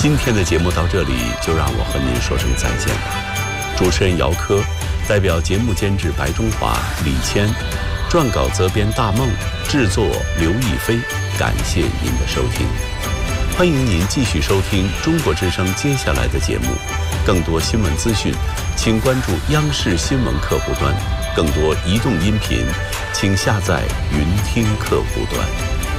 今天的节目到这里就让我和您说声再见了。主持人姚科，代表节目监制白中华、李谦，撰稿责编大梦，制作刘亦菲，感谢您的收听。欢迎您继续收听中国之声接下来的节目。更多新闻资讯，请关注央视新闻客户端；更多移动音频，请下载云听客户端。